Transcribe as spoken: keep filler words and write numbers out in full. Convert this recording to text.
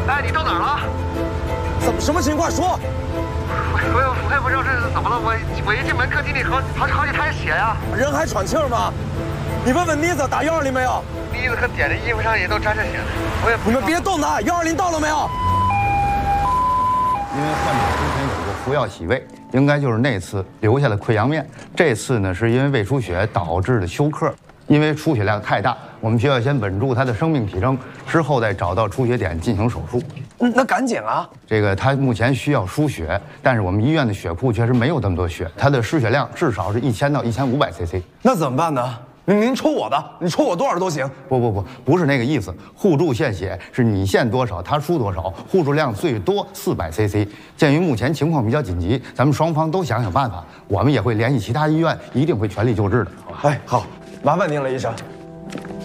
哎，你到哪儿了？ 怎么什么情况？说。 我我我也不知道这是怎么了，我我一进门客厅里好好好几滩血呀。 人还喘气儿吗？你问问妮子打幺二零没有？ 妮子和点的衣服上也都沾着血了，我也不。 你们别动他，幺二零到了没有？ 因为患者之前有过服药洗胃，应该就是那次留下的溃疡面。这次呢，是因为胃出血导致的休克。因为出血量太大，我们需要先稳住他的生命体征，之后再找到出血点进行手术。 嗯，那赶紧啊！ 这个他目前需要输血，但是我们医院的血库确实没有那么多血，他的失血量至少是一千到一千五百 C C。 那怎么办呢？您您抽我的，你抽我多少都行。 不不不，不是那个意思。互助献血是你献多少，他输多少，互助量最多四百 C C。鉴于目前情况比较紧急，咱们双方都想想办法，我们也会联系其他医院，一定会全力救治的。 哎，好，麻烦您了，医生。